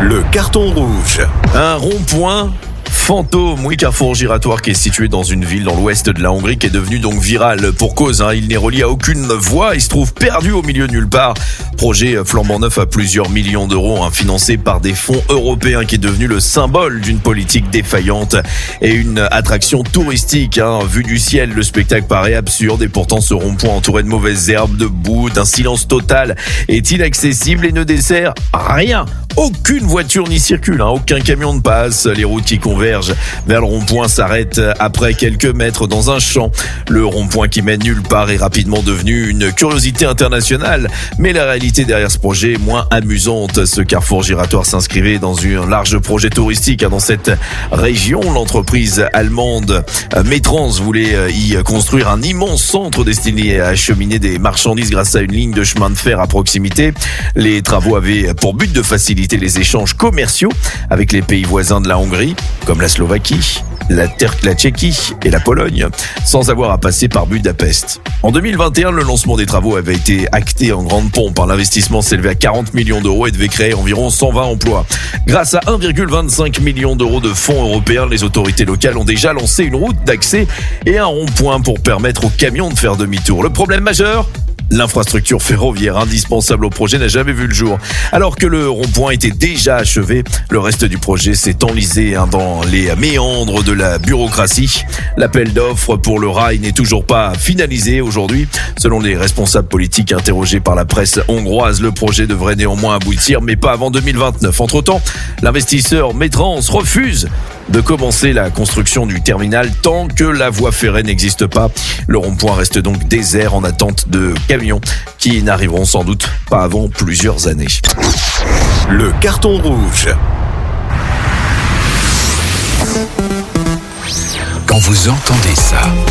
Le carton rouge. Un rond-point fantôme, oui, carrefour giratoire qui est situé dans une ville dans l'ouest de la Hongrie qui est devenu donc viral pour cause. Il n'est relié à aucune voie, il se trouve perdu au milieu de nulle part. Projet flambant neuf à plusieurs millions d'euros, financé par des fonds européens qui est devenu le symbole d'une politique défaillante et une attraction touristique. Vu du ciel, le spectacle paraît absurde et pourtant ce rond-point entouré de mauvaises herbes, de boue, d'un silence total est inaccessible et ne dessert rien. Aucune voiture n'y circule, aucun camion ne passe. Les routes qui convergent vers le rond-point s'arrêtent après quelques mètres dans un champ. Le rond-point qui mène nulle part est rapidement devenu une curiosité internationale. Mais la réalité derrière ce projet est moins amusante. Ce carrefour giratoire s'inscrivait dans un large projet touristique dans cette région. L'entreprise allemande Metrans voulait y construire un immense centre destiné à acheminer des marchandises grâce à une ligne de chemin de fer à proximité. Les travaux avaient pour but de faciliter les échanges commerciaux avec les pays voisins de la Hongrie, comme la Slovaquie, la Tchéquie et la Pologne, sans avoir à passer par Budapest. En 2021, le lancement des travaux avait été acté en grande pompe. L'investissement s'élevait à 40 millions d'euros et devait créer environ 120 emplois. Grâce à 1,25 million d'euros de fonds européens, les autorités locales ont déjà lancé une route d'accès et un rond-point pour permettre aux camions de faire demi-tour. Le problème majeur ? L'infrastructure ferroviaire indispensable au projet n'a jamais vu le jour. Alors que le rond-point était déjà achevé, le reste du projet s'est enlisé dans les méandres de la bureaucratie. L'appel d'offres pour le rail n'est toujours pas finalisé aujourd'hui. Selon les responsables politiques interrogés par la presse hongroise, le projet devrait néanmoins aboutir, mais pas avant 2029. Entre-temps, l'investisseur Metrans refuse de commencer la construction du terminal tant que la voie ferrée n'existe pas. Le rond-point reste donc désert en attente de camions qui n'arriveront sans doute pas avant plusieurs années. Le carton rouge. Quand vous entendez ça,